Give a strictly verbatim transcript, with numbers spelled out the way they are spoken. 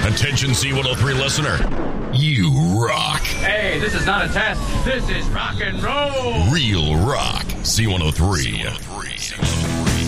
Attention C one oh three listener. You rock. Hey, this is not a test. This is rock and roll. Real rock. C one oh three. C one oh three.